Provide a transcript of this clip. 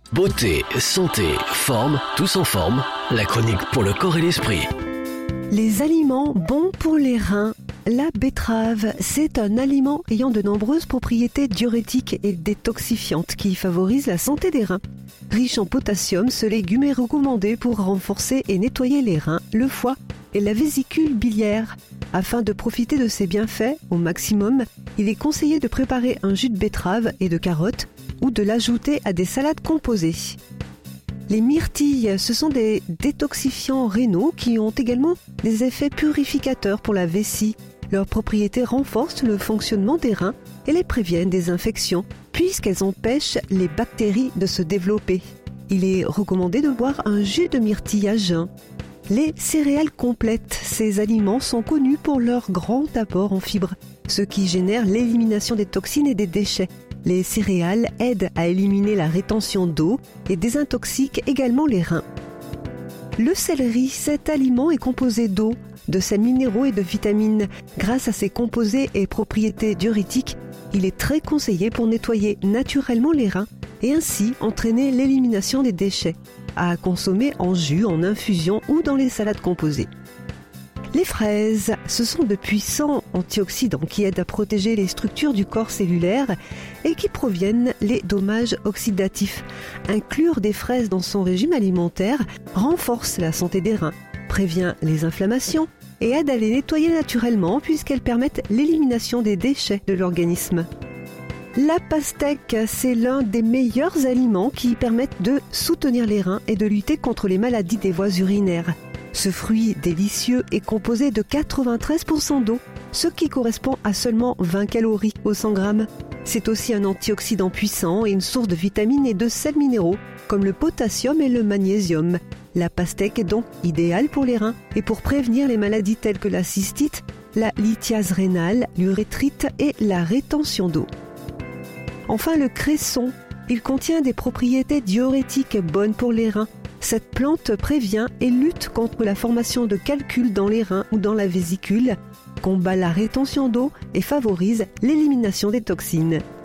Beauté, santé, forme, tous en forme. La chronique pour le corps et l'esprit. Les aliments bons pour les reins. La betterave, c'est un aliment ayant de nombreuses propriétés diurétiques et détoxifiantes qui favorisent la santé des reins. Riche en potassium, ce légume est recommandé pour renforcer et nettoyer les reins, le foie et la vésicule biliaire. Afin de profiter de ses bienfaits au maximum, il est conseillé de préparer un jus de betterave et de carottes ou de l'ajouter à des salades composées. Les myrtilles, ce sont des détoxifiants rénaux qui ont également des effets purificateurs pour la vessie. Leurs propriétés renforcent le fonctionnement des reins et les préviennent des infections, puisqu'elles empêchent les bactéries de se développer. Il est recommandé de boire un jus de myrtille à jeun. Les céréales complètes, ces aliments sont connus pour leur grand apport en fibres, ce qui génère l'élimination des toxines et des déchets. Les céréales aident à éliminer la rétention d'eau et désintoxiquent également les reins. Le céleri, cet aliment est composé d'eau, de sels minéraux et de vitamines. Grâce à ses composés et propriétés diurétiques, il est très conseillé pour nettoyer naturellement les reins et ainsi entraîner l'élimination des déchets, à consommer en jus, en infusion ou dans les salades composées. Les fraises, ce sont de puissants antioxydants qui aident à protéger les structures du corps cellulaire et qui proviennent les dommages oxydatifs. Inclure des fraises dans son régime alimentaire renforce la santé des reins, prévient les inflammations et aide à les nettoyer naturellement puisqu'elles permettent l'élimination des déchets de l'organisme. La pastèque, c'est l'un des meilleurs aliments qui permettent de soutenir les reins et de lutter contre les maladies des voies urinaires. Ce fruit délicieux est composé de 93% d'eau, ce qui correspond à seulement 20 calories au 100 grammes. C'est aussi un antioxydant puissant et une source de vitamines et de sels minéraux, comme le potassium et le magnésium. La pastèque est donc idéale pour les reins et pour prévenir les maladies telles que la cystite, la lithiase rénale, l'urétrite et la rétention d'eau. Enfin, le cresson, il contient des propriétés diurétiques bonnes pour les reins. Cette plante prévient et lutte contre la formation de calculs dans les reins ou dans la vésicule, combat la rétention d'eau et favorise l'élimination des toxines.